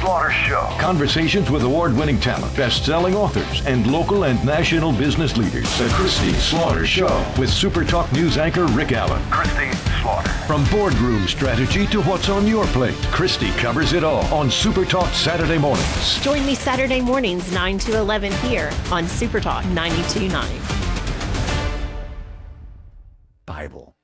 Slaughter Show. Conversations with award-winning talent, best-selling authors, and local and national business leaders. The Christy Slaughter Show with Super Talk News anchor Rick Allen. Christy Slaughter. From boardroom strategy to what's on your plate, Christy covers it all on Super Talk Saturday mornings. Join me Saturday mornings 9 to 11 here on Super Talk 92.9. Bible.